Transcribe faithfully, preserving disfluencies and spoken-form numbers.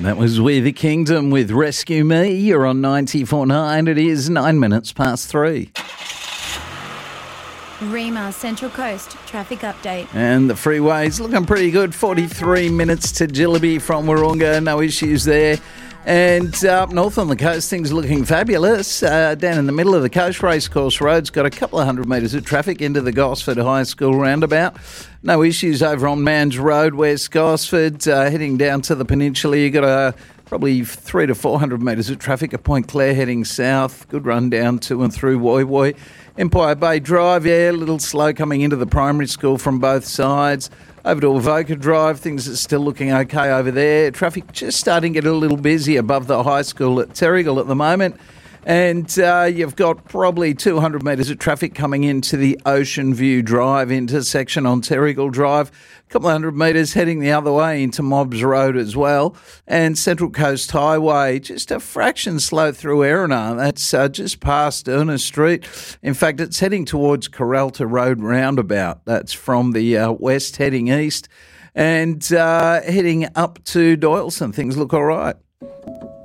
That was We the Kingdom with Rescue Me. You're on ninety-four point nine. It is nine minutes past three. Rima Central Coast traffic update. And the freeway's looking pretty good. forty-three minutes to Jillaby from Wahroonga. No issues there. And uh, up north on the coast, things are looking fabulous. Uh, down in the middle of the coast, Racecourse Road's got a couple of hundred metres of traffic into the Gosford High School roundabout. No issues over on Mans Road, West Gosford. Uh, heading down to the peninsula, you've got a probably three to four hundred metres of traffic at Point Clare heading south. Good run down to and through Woy Woy. Empire Bay Drive, yeah, a little slow coming into the primary school from both sides. Over to Avoca Drive, things are still looking okay over there. Traffic just starting to get a little busy above the high school at Terrigal at the moment. And uh, you've got probably two hundred metres of traffic coming into the Ocean View Drive intersection on Terrigal Drive. A couple of hundred metres heading the other way into Mobbs Road as well. And Central Coast Highway, just a fraction slow through Erina. That's uh, just past Ernest Street. In fact, it's heading towards Coralta Road roundabout. That's from the uh, west heading east. And uh, heading up to Doyleson, things look all right.